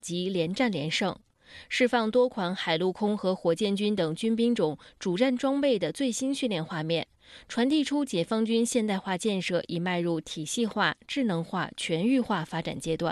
及连战连胜，释放多款海陆空和火箭军等军兵种主战装备的最新训练画面，传递出解放军现代化建设已迈入体系化、智能化、全域化发展阶段。